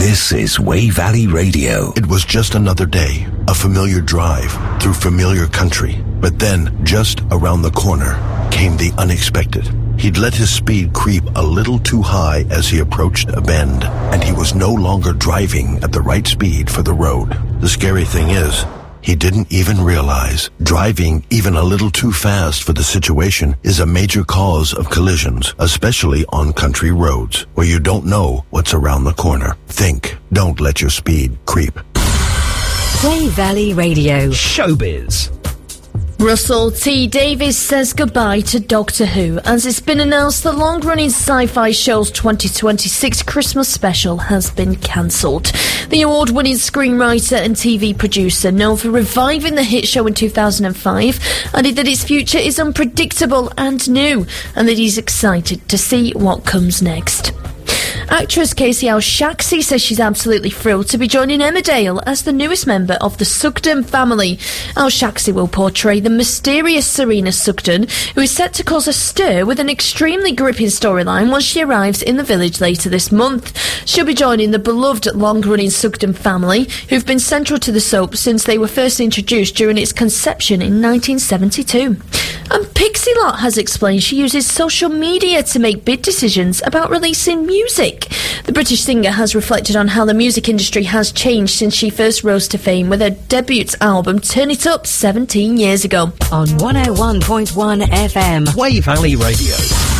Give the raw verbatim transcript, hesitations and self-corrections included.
This is Way Valley Radio. It was just another day, a familiar drive through familiar country. But then, just around the corner, came the unexpected. He'd let his speed creep a little too high as he approached a bend, and he was no longer driving at the right speed for the road. The scary thing is, he didn't even realize driving even a little too fast for the situation is a major cause of collisions, especially on country roads where you don't know what's around the corner. Think, don't let your speed creep. Way Valley Radio. Showbiz. Russell T Davies says goodbye to Doctor Who as it's been announced the long-running sci-fi show's twenty twenty-six Christmas special has been cancelled. The award-winning screenwriter and T V producer, known for reviving the hit show in two thousand five, added that its future is unpredictable and new, and that he's excited to see what comes next. Actress Casey Al-Shaksi says she's absolutely thrilled to be joining Emmerdale as the newest member of the Sugden family. Al-Shaksi will portray the mysterious Serena Sugden, who is set to cause a stir with an extremely gripping storyline once she arrives in the village later this month. She'll be joining the beloved long-running Sugden family, who've been central to the soap since they were first introduced during its conception in nineteen seventy-two. And Pixie Lott has explained she uses social media to make big decisions about releasing music. The British singer has reflected on how the music industry has changed since she first rose to fame with her debut album Turn It Up seventeen years ago. On one oh one point one F M. Way Valley Radio.